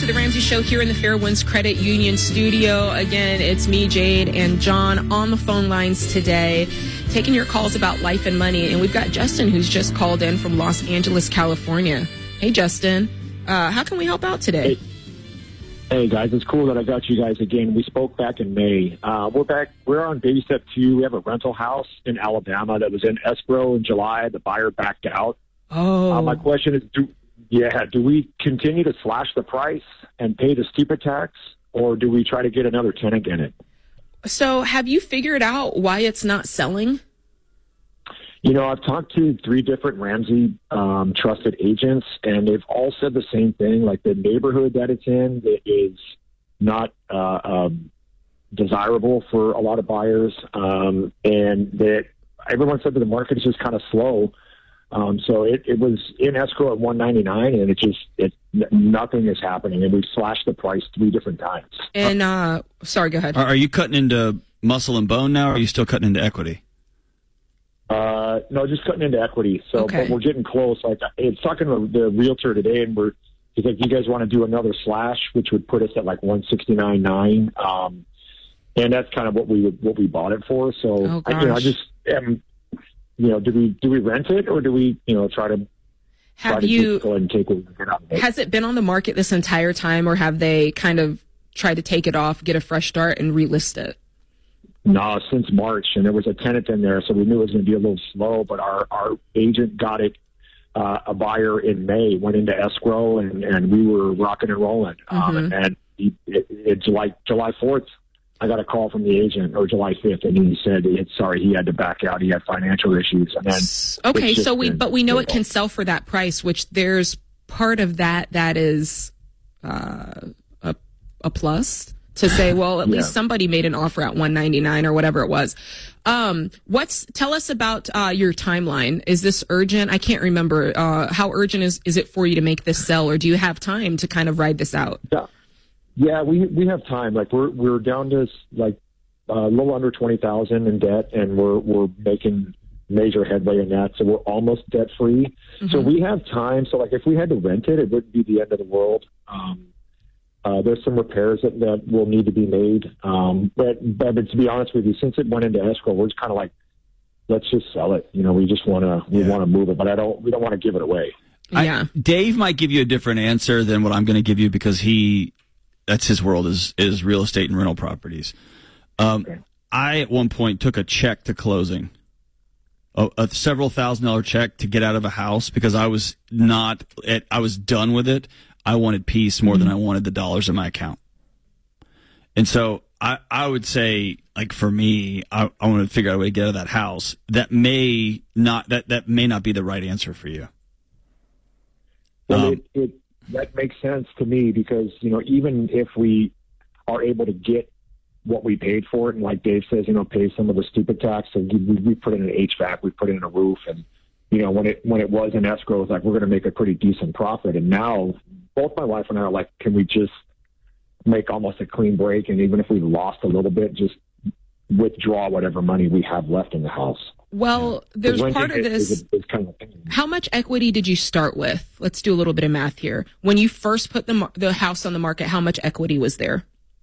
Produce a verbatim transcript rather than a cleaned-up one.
to the Ramsey Show here in the Fairwinds Credit Union studio. Again, it's me, Jade, and John on the phone lines today, taking your calls about life and money. And we've got Justin, who's just called in from Los Angeles, California. Hey, Justin. Uh, how can we help out today? Hey. hey, guys. It's cool that I got you guys again. We spoke back in May. Uh, we're back. We're on baby step two. We have a rental house in Alabama that was in escrow in July. The buyer backed out. Oh. Uh, my question is, do Yeah, do we continue to slash the price and pay the stupid tax, or do we try to get another tenant in it? So have you figured out why it's not selling? You know, I've talked to three different Ramsey um, trusted agents, and they've all said the same thing. Like, the neighborhood that it's in is not uh, um, desirable for a lot of buyers, um, and that everyone said that the market is just kind of slow. Um, so it, it was in escrow at one ninety-nine, and it just it nothing is happening, and we've slashed the price three different times. And uh, sorry, go ahead. Are you cutting into muscle and bone now, or are you still cutting into equity? Uh, no, just cutting into equity. So, okay. But we're getting close. Like, I was talking to the realtor today, and we're he's like, "You guys want to do another slash, which would put us at like one sixty-nine nine." Um, and that's kind of what we would what we bought it for. So, oh, I, you know, I just am. You know, do we do we rent it, or do we, you know, try to have try to you go ahead and take what we get out of it? Has it been on the market this entire time, or have they kind of tried to take it off, get a fresh start, and relist it? No, since March, and there was a tenant in there, so we knew it was going to be a little slow. But our our agent got it uh, a buyer in May, went into escrow, and, and we were rocking and rolling. Mm-hmm. Um, and it, it, it's like July fourth. I got a call from the agent, or July fifth, and he said, it's, sorry, he had to back out. He had financial issues. And then okay, so we, been, but we know it can sell for that price, which there's part of that that is uh, a, a plus to say, well, at yeah. least somebody made an offer at one ninety-nine or whatever it was. Um, what's tell us about uh, your timeline? Is this urgent? I can't remember. Uh, how urgent is, is it for you to make this sell, or do you have time to kind of ride this out? Yeah. Yeah, we we have time. Like, we're we're down to like uh, a little under twenty thousand in debt, and we're we're making major headway in that. So we're almost debt free. Mm-hmm. So we have time. So like, if we had to rent it, it wouldn't be the end of the world. Um, uh, there's some repairs that, that will need to be made. Um, but, but but to be honest with you, since it went into escrow, we're just kind of like, let's just sell it. You know, we just want to we yeah. want to move it, but I don't we don't want to give it away. Yeah, I, Dave might give you a different answer than what I'm going to give you, because he. That's his world, is is real estate and rental properties. Um, okay. I, at one point, took a check to closing, a, a several thousand dollar check to get out of a house, because I was not, at, I was done with it. I wanted peace more mm-hmm. than I wanted the dollars in my account. And so I, I would say, like, for me, I, I want to figure out a way to get out of that house. That may not, that, that may not be the right answer for you. Well, um, it, it That makes sense to me, because, you know, even if we are able to get what we paid for it, and like Dave says, you know, pay some of the stupid tax, and we, we put in an H V A C, we put in a roof, and, you know, when it when it was in escrow, it was like, we're going to make a pretty decent profit. And now both my wife and I are like, can we just make almost a clean break, and even if we lost a little bit, just withdraw whatever money we have left in the house? Well, there's part of this. Is a, is kind of how much equity did you start with? Let's do a little bit of math here. When you first put the the house on the market, how much equity was there?